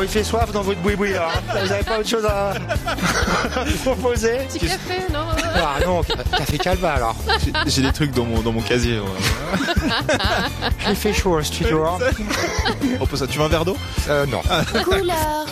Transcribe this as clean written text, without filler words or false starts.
il fait soif dans votre boui-boui là. Vous avez pas autre chose à proposer? Petit café, non? Ah non, café calva alors. J'ai des trucs dans mon casier. Ouais. Il fait chaud au studio. Repose ça. Tu veux un verre d'eau? Non. Couleur.